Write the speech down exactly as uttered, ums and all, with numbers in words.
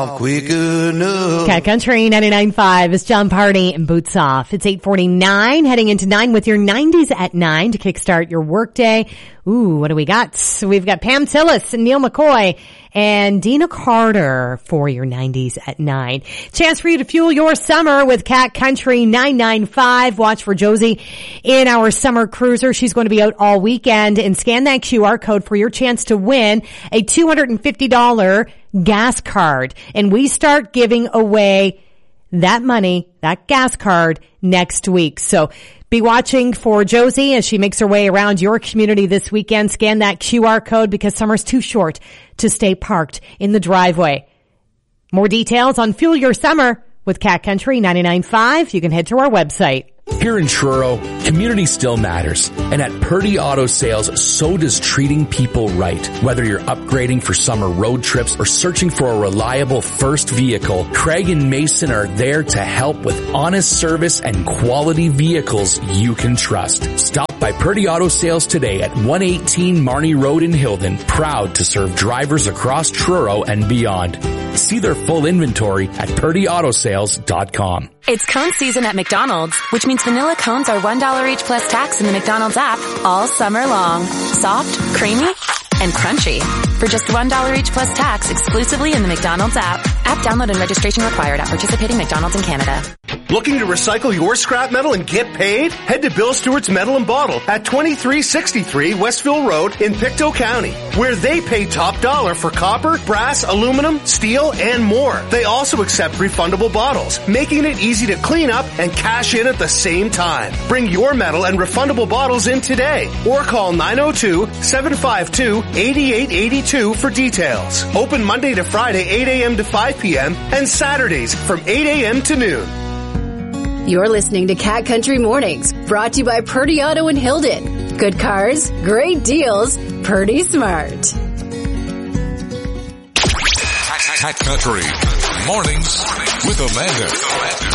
Quick enough. Cat Country ninety-nine point five is John Party and Boots Off. It's eight forty-nine, heading into nine with your nineties at nine to kickstart your workday. Ooh, what do we got? So we've got Pam Tillis and Neil McCoy and Dina Carter for your nineties at nine. Chance for you to fuel your summer with Cat Country nine ninety-five. Watch for Josie in our summer cruiser. She's going to be out all weekend, and scan that Q R code for your chance to win a two hundred fifty dollars gas card. And we start giving away that money, that gas card, next week. So be watching for Josie as she makes her way around your community this weekend. Scan that Q R code because summer's too short to stay parked in the driveway. More details on Fuel Your Summer with Cat Country ninety-nine point five. You can head to our website. Here in Truro, community still matters. And at Purdy Auto Sales, so does treating people right. Whether you're upgrading for summer road trips or searching for a reliable first vehicle, Craig and Mason are there to help with honest service and quality vehicles you can trust. Stop by Purdy Auto Sales today at one eighteen Marnie Road in Hilden, proud to serve drivers across Truro and beyond. See their full inventory at purdy auto sales dot com. It's cone season at McDonald's, which means vanilla cones are one dollar each plus tax in the McDonald's app all summer long. Soft, creamy, and crunchy. For just one dollar each plus tax exclusively in the McDonald's app. App download and registration required at participating McDonald's in Canada. Looking to recycle your scrap metal and get paid? Head to Bill Stewart's Metal and Bottle at twenty-three sixty-three Westville Road in Pictou County, where they pay top dollar for copper, brass, aluminum, steel, and more. They also accept refundable bottles, making it easy to clean up and cash in at the same time. Bring your metal and refundable bottles in today or call nine oh two, seven five two, eight eight eight two for details. Open Monday to Friday, eight a.m. to five p.m. and Saturdays from eight a.m. to noon. You're listening to Cat Country Mornings, brought to you by Purdy Auto in Hilden. Good cars, great deals, Purdy Smart. Cat Country Mornings with Amanda.